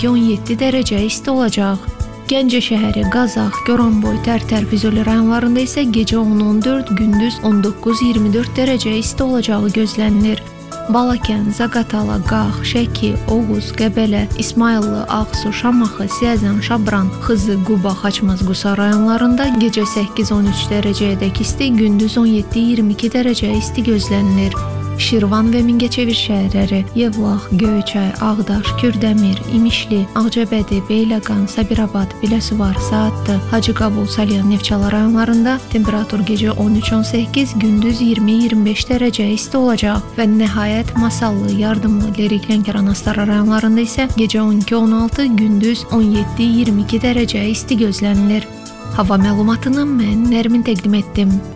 12-17 dərəcə isti olacaq. Gəncə şəhəri, Qazax, Goranboy, Tərtər, Füzuli rayonlarında isə gecə 10-14, gündüz 19-24 dərəcə isti olacağı gözlənilir. Balakən, Zaqatala, Qax, Şəki, Oğuz, Qəbələ, İsmayıllı, Ağsu, Şamaxı, Siyəzən, Şabran, Xızı, Quba, Xaçmaz, Qusa rayonlarında gecə 8-13 dərəcəyədək isti, gündüz 17-22 dərəcə isti gözlənilir. Şirvan və Mingəçevir şəhərləri, Yevlax, Göyçay, Ağdaş, Kürdəmir, İmişli, Ağcabədi, Beyləqan, Sabirabad, Biləsuvar, Saatlı, Hacıqabul, Salyan, Neftçala rayonlarında temperatur gecə 13-18, gündüz 20-25 dərəcə isti olacaq və nəhayət Masallı, Yardımlı, Lerik, Lənkəran, Astara rayonlarında isə gecə 12-16, gündüz 17-22 dərəcə isti gözlənilir. Hava məlumatını mən Nərmin təqdim etdim.